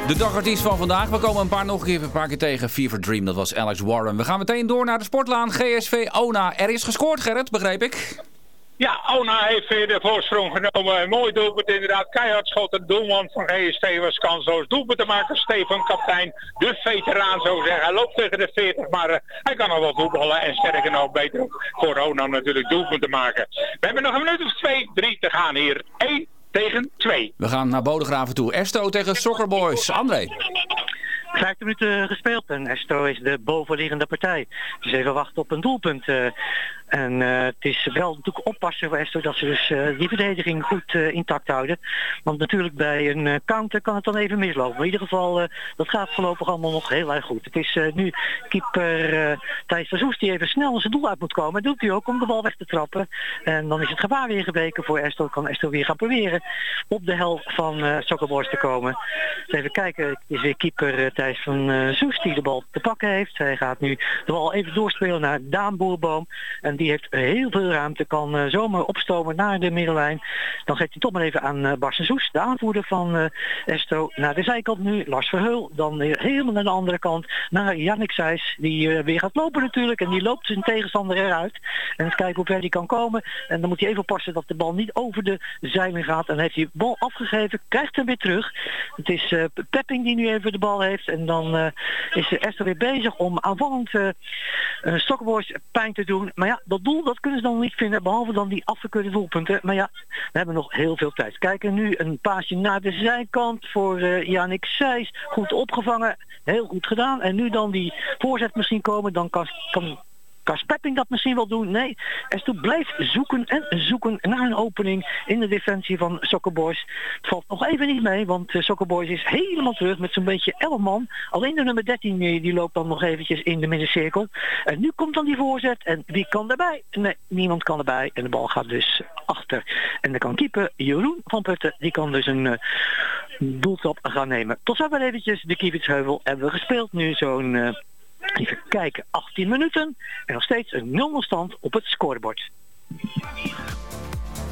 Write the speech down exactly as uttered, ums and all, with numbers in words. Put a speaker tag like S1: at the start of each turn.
S1: De dagartiest van vandaag. We komen een paar nog een keer, een paar keer tegen. Fever Dream, dat was Alex Warren. We gaan meteen door naar de sportlaan. G S V Ona. Er is gescoord, Gerrit, begreep ik.
S2: Ja, Ona heeft weer de voorsprong genomen. Een mooi doelpunt inderdaad. Keihard schot. De doelman van G S V was kansloos. Doelpunt te maken. Stefan Kaptein, de veteraan zo zeggen. Hij loopt tegen de veertig, maar uh, hij kan nog wel voetballen. En sterker nog beter voor Ona natuurlijk doelpunt te maken. We hebben nog een minuut of twee, drie te gaan hier. één tegen twee.
S1: We gaan naar Bodegraven toe. Esto tegen Soccer Boys. André.
S3: Vijftig minuten gespeeld en Esto is de bovenliggende partij. Dus even wachten op een doelpunt. Uh, en uh, het is wel natuurlijk oppassen voor Esto dat ze dus uh, die verdediging goed uh, intact houden. Want natuurlijk bij een uh, counter kan het dan even mislopen. Maar in ieder geval, uh, dat gaat voorlopig allemaal nog heel erg goed. Het is uh, nu keeper uh, Thijs Verzoes die even snel zijn doel uit moet komen. Dat doet hij ook om de bal weg te trappen. En dan is het gevaar weer geweken voor Esto. Kan Esto weer gaan proberen op de helft van uh, Soccer Boys te komen. Dus even kijken, het is weer keeper uh, Thijs van uh, Zoes die de bal te pakken heeft. Hij gaat nu de bal even doorspelen naar Daan Boerboom. En die heeft heel veel ruimte, kan uh, zomaar opstomen naar de middenlijn. Dan geeft hij toch maar even aan uh, Bas Zoes, de aanvoerder van uh, Esto. Naar de zijkant nu, Lars Verheul. Dan weer helemaal naar de andere kant, naar Jannik Seijs. Die uh, weer gaat lopen natuurlijk. En die loopt zijn tegenstander eruit. En eens kijken hoe ver die kan komen. En dan moet hij even oppassen dat de bal niet over de zeiling gaat. En dan heeft hij de bal afgegeven, krijgt hem weer terug. Het is uh, Pepping die nu even de bal heeft. En dan uh, is Esther weer bezig om aanvallend uh, uh, Soccer Boys pijn te doen. Maar ja, dat doel dat kunnen ze dan niet vinden, behalve dan die afgekeurde doelpunten. Maar ja, we hebben nog heel veel tijd. Kijken nu een paasje naar de zijkant voor uh, Jannik Seijs. Goed opgevangen, heel goed gedaan. En nu dan die voorzet misschien komen, dan kan... kan Kan Spepping dat misschien wel doen? Nee, Esto blijft zoeken en zoeken naar een opening in de defensie van Soccer Boys. Het valt nog even niet mee, want uh, Soccer Boys is helemaal terug met zo'n beetje elf man. Alleen de nummer dertien die, die loopt dan nog eventjes in de middencirkel. En nu komt dan die voorzet en wie kan erbij? Nee, niemand kan erbij en de bal gaat dus achter. En dan kan keeper Jeroen van Putten, die kan dus een uh, doeltrap gaan nemen. Tot zover eventjes de Kievitsheuvel hebben we gespeeld nu zo'n... Uh, Even kijken, achttien minuten en nog steeds een nul nul stand op het scorebord.